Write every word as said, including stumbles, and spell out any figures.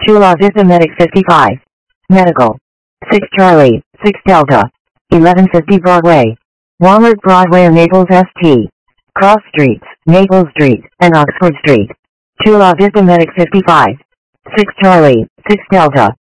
Chula Vista Medic fifty-five. Medical. six Charlie, six Delta. eleven fifty Broadway. Walmart Broadway and Naples S T. Cross Streets, Naples Street, and Oxford Street. Chula Vista Medic fifty-five. six Charlie, six Delta.